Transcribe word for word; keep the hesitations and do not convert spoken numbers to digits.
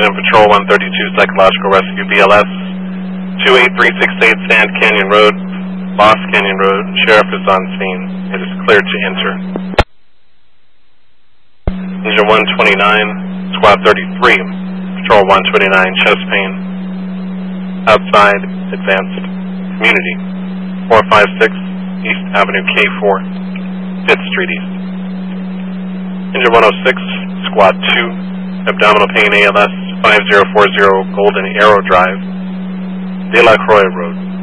and Patrol one thirty-two Psychological Rescue B L S two eight three six eight Sand Canyon Road, Lost Canyon Road. Sheriff is on scene. It is cleared to enter. Engine one twenty-nine, Squad thirty-three, Patrol one twenty-nine, chest pain. Outside, advanced. Community, four five six East Avenue K four, fifth Street East. Engine one oh six, Squad two, abdominal pain A L S, five zero four zero Golden Arrow Drive, De La Croix Road.